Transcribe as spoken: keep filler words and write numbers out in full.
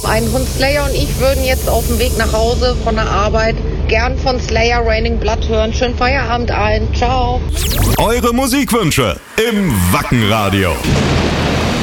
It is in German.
Ein Hund Slayer und ich würden jetzt auf dem Weg nach Hause von der Arbeit gern von Slayer Raining Blood hören. Schönen Feierabend allen. Ciao. Eure Musikwünsche im Wackenradio.